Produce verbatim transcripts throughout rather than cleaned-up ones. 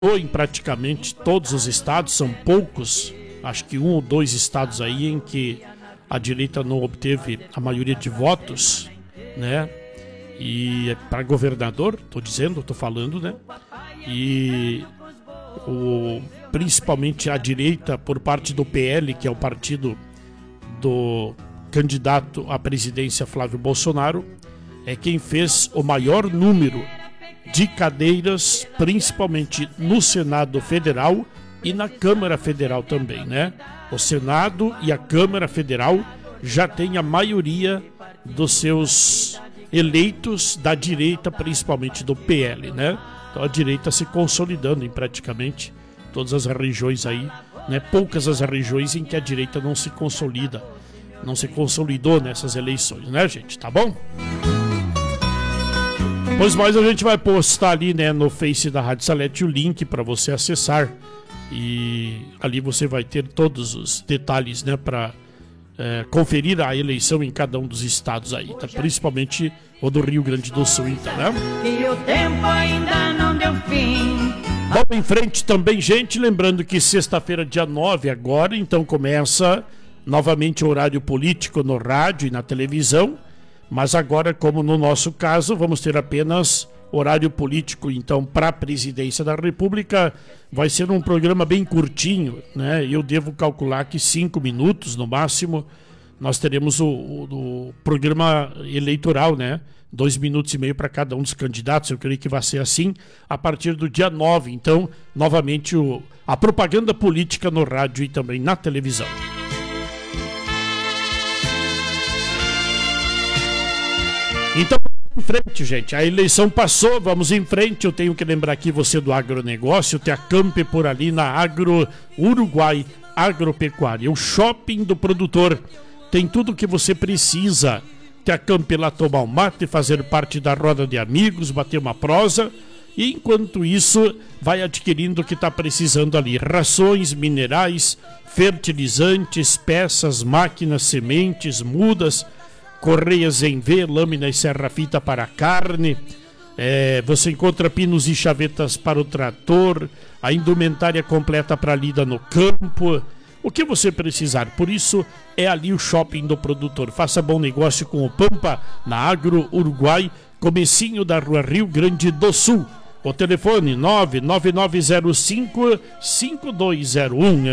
em praticamente todos os estados, são poucos, acho que um ou dois estados aí em que a direita não obteve a maioria de votos, né? E para governador, estou dizendo, estou falando, né? E o, principalmente a direita por parte do P L, que é o partido do candidato à presidência Flávio Bolsonaro, é quem fez o maior número de cadeiras, principalmente no Senado Federal e na Câmara Federal também, né? O Senado e a Câmara Federal já têm a maioria dos seus eleitos da direita, principalmente do P L, né? Então a direita se consolidando em praticamente todas as regiões aí, né? Poucas as regiões em que a direita não se consolida, não se consolidou nessas eleições, né, gente? Tá bom? Pois mais, a gente vai postar ali, né, no Face da Rádio Salete o link para você acessar e ali você vai ter todos os detalhes, né, para é, conferir a eleição em cada um dos estados aí, tá? Principalmente o do Rio Grande do Sul, então, né? E o tempo ainda não deu fim. Vamos em frente também, gente, lembrando que sexta-feira, dia nove agora, então começa novamente o horário político no rádio e na televisão. Mas agora, como no nosso caso, vamos ter apenas horário político, então, para a presidência da República. Vai ser um programa bem curtinho, né? Eu devo calcular que cinco minutos, no máximo, nós teremos o, o, o programa eleitoral, né? Dois minutos e meio para cada um dos candidatos. Eu creio que vai ser assim a partir do dia nove. Então, novamente, o, a propaganda política no rádio e também na televisão. Então, em frente, gente. A eleição passou, vamos em frente. Eu tenho que lembrar aqui você do agronegócio, tem a Camp por ali na Agro Uruguai Agropecuária, o shopping do produtor. Tem tudo o que você precisa. Tem a Camp lá tomar um mate, fazer parte da roda de amigos, bater uma prosa. E enquanto isso, vai adquirindo o que está precisando ali. Rações, minerais, fertilizantes, peças, máquinas, sementes, mudas, correias em V, lâmina e serra-fita para carne. É, você encontra pinos e chavetas para o trator, a indumentária completa para lida no campo. O que você precisar, por isso é ali o shopping do produtor. Faça bom negócio com o Pampa, na Agro Uruguai, comecinho da rua Rio Grande do Sul. O telefone nove nove nove zero cinco cinco dois zero um.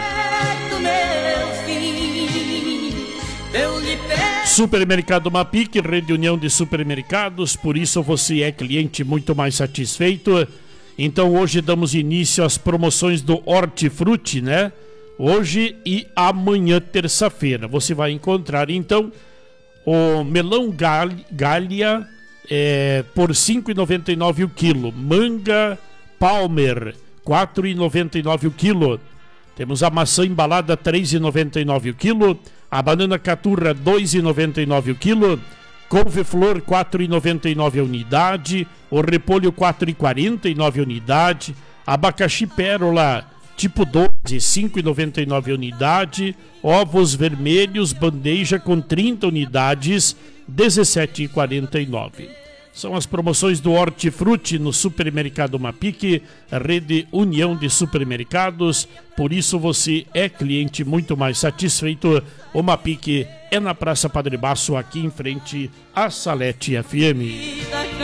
Supermercado Mapic, Rede União de Supermercados, por isso você é cliente muito mais satisfeito. Então hoje damos início às promoções do Hortifruti, né? Hoje e amanhã, terça-feira. Você vai encontrar então o melão Gália é, por cinco reais e noventa e nove centavos o quilo. Manga Palmer, quatro reais e noventa e nove centavos o quilo. Temos a maçã embalada, três reais e noventa e nove centavos o quilo. A banana caturra, dois reais e noventa e nove centavos o quilo. Couve-flor, quatro reais e noventa e nove centavos a unidade. O repolho, quatro reais e quarenta e nove centavos a unidade. Abacaxi pérola, tipo doze, cinco reais e noventa e nove centavos a unidade. Ovos vermelhos, bandeja com trinta unidades, dezessete reais e quarenta e nove centavos. São as promoções do Hortifruti no Supermercado Mapic, Rede União de Supermercados. Por isso você é cliente muito mais satisfeito. O Mapic é na Praça Padre Baço, aqui em frente à Salete F M.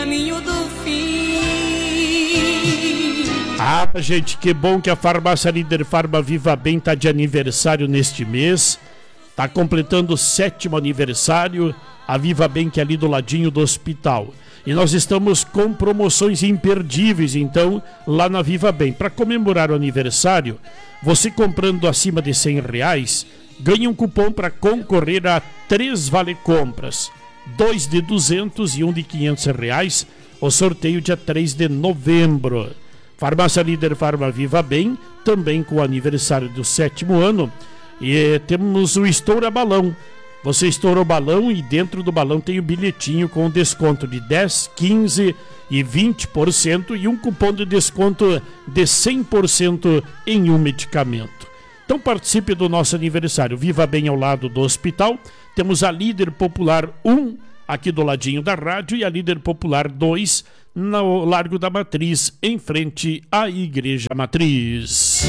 Ah, gente, que bom que a farmácia Líder Farma Viva Bem está de aniversário neste mês. Está completando o sétimo aniversário. A Viva Bem, que é ali do ladinho do hospital. E nós estamos com promoções imperdíveis, então, lá na Viva Bem. Para comemorar o aniversário, você comprando acima de cem reais, ganha um cupom para concorrer a três vale-compras. Dois de duzentos e um de quinhentos reais. O sorteio dia três de novembro. Farmácia Líder Farma Viva Bem, também com o aniversário do sétimo ano. E temos o Estoura Balão. Você estoura o balão e dentro do balão tem o bilhetinho com desconto de dez, quinze e vinte por cento e um cupom de desconto de cem por cento em um medicamento. Então participe do nosso aniversário. Viva Bem ao lado do hospital. Temos a Líder Popular um aqui do ladinho da rádio e a Líder Popular dois no Largo da Matriz, em frente à Igreja Matriz.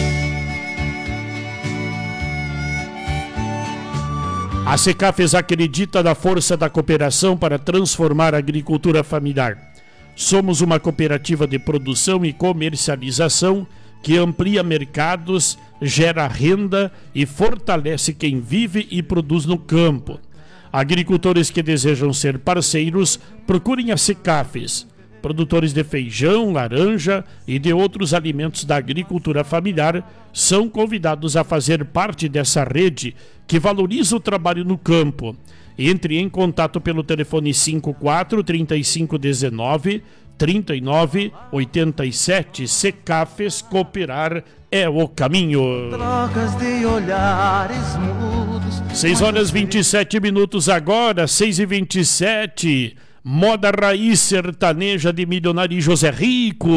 A Secafes acredita na força da cooperação para transformar a agricultura familiar. Somos uma cooperativa de produção e comercialização que amplia mercados, gera renda e fortalece quem vive e produz no campo. Agricultores que desejam ser parceiros, procurem a Secafes. Produtores de feijão, laranja e de outros alimentos da agricultura familiar são convidados a fazer parte dessa rede que valoriza o trabalho no campo. Entre em contato pelo telefone cinco quatro, trinta e cinco, dezenove, trinta e nove, oitenta e sete. Secafes, cooperar é o caminho. Trocas de olhares mudos. seis horas e vinte e sete minutos agora, seis e vinte e sete. Moda raiz sertaneja de Milionário José Rico.